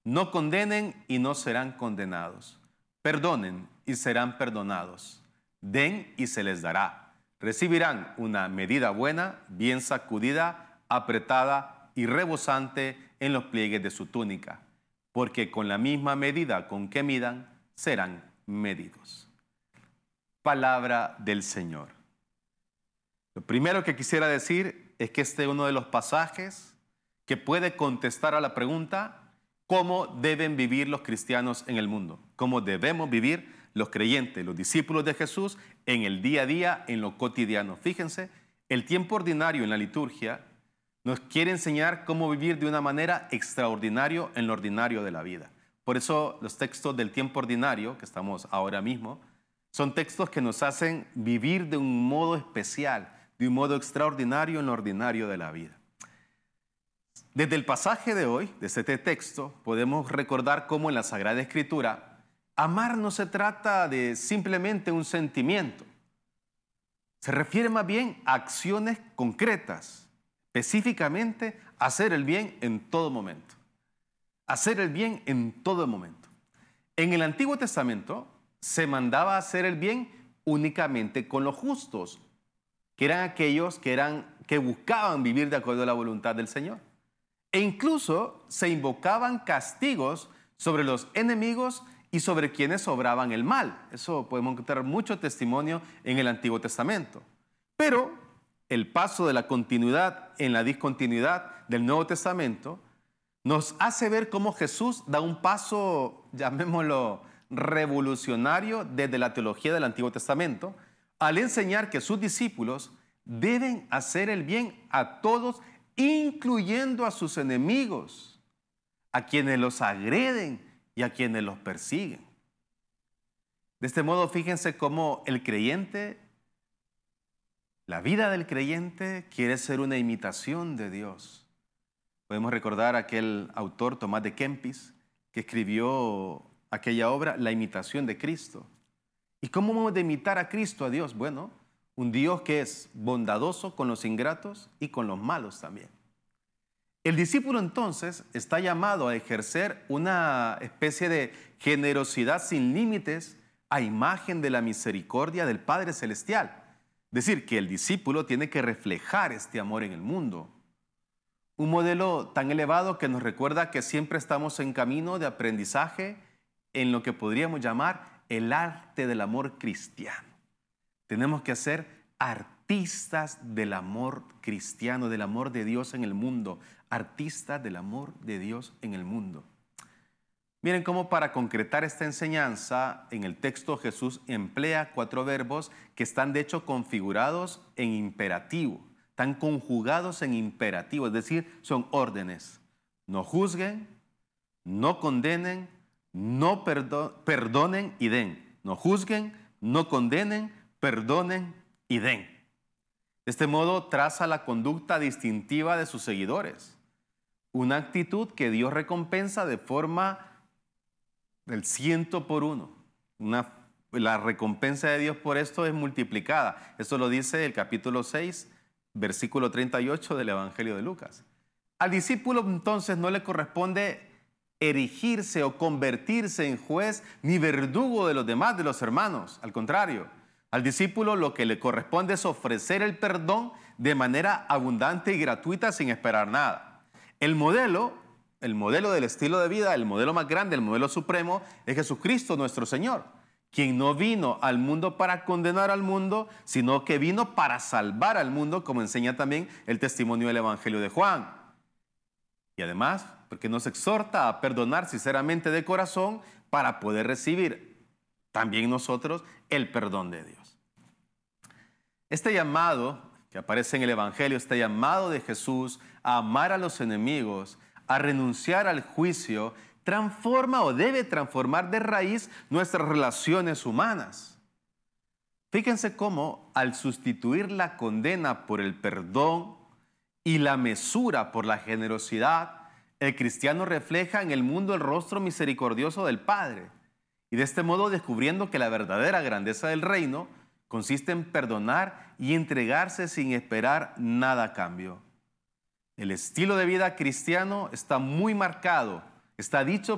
No condenen y no serán condenados. Perdonen y serán perdonados. Den y se les dará. Recibirán una medida buena, bien sacudida, apretada y rebosante en los pliegues de su túnica, porque con la misma medida con que midan, serán medidos. Palabra del Señor. Lo primero que quisiera decir es que este es uno de los pasajes que puede contestar a la pregunta: ¿cómo deben vivir los cristianos en el mundo? ¿Cómo debemos vivir los creyentes, los discípulos de Jesús, en el día a día, en lo cotidiano? Fíjense, el tiempo ordinario en la liturgia nos quiere enseñar cómo vivir de una manera extraordinaria en lo ordinario de la vida. Por eso los textos del tiempo ordinario, que estamos ahora mismo, son textos que nos hacen vivir de un modo especial, de un modo extraordinario en lo ordinario de la vida. Desde el pasaje de hoy, de este texto, podemos recordar cómo en la Sagrada Escritura, amar no se trata de simplemente un sentimiento. Se refiere más bien a acciones concretas, específicamente hacer el bien en todo momento. Hacer el bien en todo momento. En el Antiguo Testamento se mandaba a hacer el bien únicamente con los justos, que eran aquellos que buscaban vivir de acuerdo a la voluntad del Señor. E incluso se invocaban castigos sobre los enemigos y sobre quienes obraban el mal. Eso podemos encontrar mucho testimonio en el Antiguo Testamento. Pero el paso de la continuidad en la discontinuidad del Nuevo Testamento nos hace ver cómo Jesús da un paso, llamémoslo, revolucionario desde la teología del Antiguo Testamento, al enseñar que sus discípulos deben hacer el bien a todos, incluyendo a sus enemigos, a quienes los agreden y a quienes los persiguen. De este modo, fíjense cómo el creyente, la vida del creyente, quiere ser una imitación de Dios. Podemos recordar a aquel autor, Tomás de Kempis, que escribió aquella obra, La imitación de Cristo. ¿Y cómo hemos de imitar a Cristo, a Dios? Bueno, un Dios que es bondadoso con los ingratos y con los malos también. El discípulo entonces está llamado a ejercer una especie de generosidad sin límites a imagen de la misericordia del Padre Celestial. Es decir, que el discípulo tiene que reflejar este amor en el mundo. Un modelo tan elevado que nos recuerda que siempre estamos en camino de aprendizaje en lo que podríamos llamar el arte del amor cristiano. Tenemos que ser artistas del amor cristiano, del amor de Dios en el mundo. Artistas del amor de Dios en el mundo. Miren cómo para concretar esta enseñanza, en el texto Jesús emplea 4 verbos que están de hecho configurados en imperativo. Están conjugados en imperativo, es decir, son órdenes. No juzguen, no condenen, no perdonen y den. No juzguen, no condenen, perdonen y den. De este modo traza la conducta distintiva de sus seguidores. Una actitud que Dios recompensa de forma del 100 por 1. La recompensa de Dios por esto es multiplicada. Esto lo dice el capítulo 6, versículo 38 del Evangelio de Lucas. Al discípulo entonces no le corresponde erigirse o convertirse en juez ni verdugo de los demás, de los hermanos. Al contrario, al discípulo lo que le corresponde es ofrecer el perdón de manera abundante y gratuita sin esperar nada. El modelo del estilo de vida, el modelo más grande, el modelo supremo, es Jesucristo nuestro Señor, quien no vino al mundo para condenar al mundo, sino que vino para salvar al mundo, como enseña también el testimonio del Evangelio de Juan. Y además, porque nos exhorta a perdonar sinceramente de corazón para poder recibir también nosotros el perdón de Dios. Este llamado que aparece en el Evangelio, este llamado de Jesús a amar a los enemigos, a renunciar al juicio, transforma o debe transformar de raíz nuestras relaciones humanas. Fíjense cómo al sustituir la condena por el perdón y la mesura por la generosidad, el cristiano refleja en el mundo el rostro misericordioso del Padre. Y de este modo descubriendo que la verdadera grandeza del reino consiste en perdonar y entregarse sin esperar nada a cambio. El estilo de vida cristiano está muy marcado, está dicho